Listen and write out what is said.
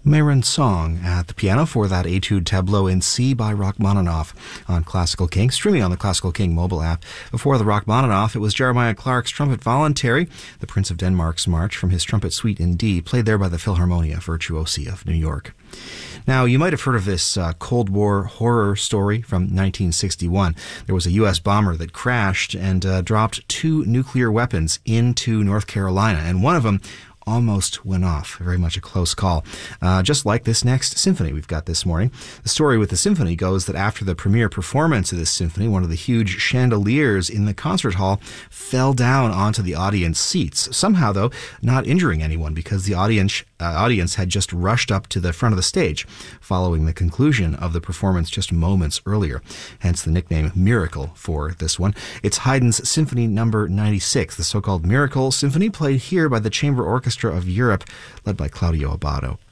Mayron Song at the piano for that Etude Tableau in C by Rachmaninoff on Classical King, streaming on the Classical King mobile app. Before the Rachmaninoff, it was Jeremiah Clark's Trumpet Voluntary, the Prince of Denmark's March from his Trumpet Suite in D, played there by the Philharmonia Virtuosi of New York. Now, you might have heard of this Cold War horror story from 1961. There was a U.S. bomber that crashed and dropped 2 nuclear weapons into North Carolina, and one of them almost went off. Very much a close call. Just like this next symphony we've got this morning. The story with the symphony goes that after the premiere performance of this symphony, one of the huge chandeliers in the concert hall fell down onto the audience seats. Somehow, though, not injuring anyone because the audience had just rushed up to the front of the stage following the conclusion of the performance just moments earlier. Hence the nickname Miracle for this one. It's Haydn's Symphony Number 96, the so-called Miracle Symphony, played here by the Chamber Orchestra of Europe, led by Claudio Abbado.